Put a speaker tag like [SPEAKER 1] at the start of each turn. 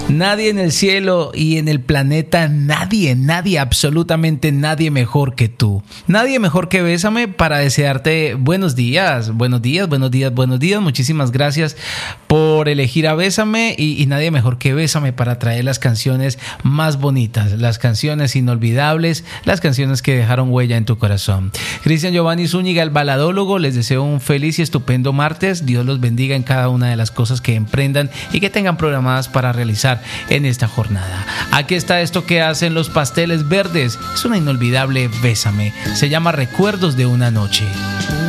[SPEAKER 1] Nadie en el cielo y en el planeta, nadie, absolutamente nadie mejor que tú. Nadie mejor que Bésame para desearte buenos días. Muchísimas gracias por elegir a Bésame y nadie mejor que Bésame para traer las canciones más bonitas, las canciones inolvidables, las canciones que dejaron huella en tu corazón. Cristian Giovanni Zúñiga, el baladólogo, les deseo un feliz y estupendo martes. Dios los bendiga en cada una de las cosas que emprendan y que tengan programadas para realizar en esta jornada. Aquí está esto que hacen los Pasteles Verdes. Es una inolvidable Bésame. Se llama Recuerdos de una noche.